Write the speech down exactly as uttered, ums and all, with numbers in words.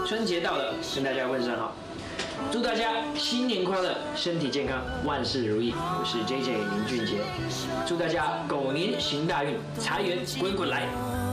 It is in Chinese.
春节到了，跟大家问声好，祝大家新年快乐，身体健康，万事如意。我是 J J 林俊杰，祝大家狗年行大运，财源滚滚来。